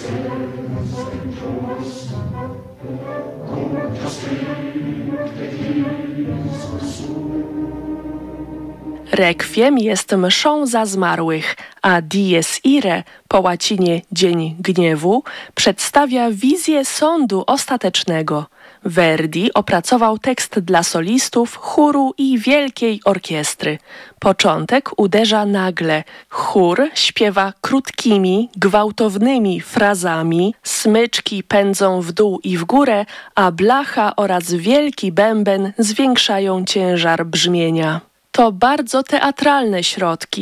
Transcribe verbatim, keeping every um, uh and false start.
Rekwiem jest mszą za zmarłych, a dies irae, po łacinie dzień gniewu, przedstawia wizję sądu ostatecznego. Verdi opracował tekst dla solistów, chóru i wielkiej orkiestry. Początek uderza nagle. Chór śpiewa krótkimi, gwałtownymi frazami, smyczki pędzą w dół i w górę, a blacha oraz wielki bęben zwiększają ciężar brzmienia. To bardzo teatralne środki,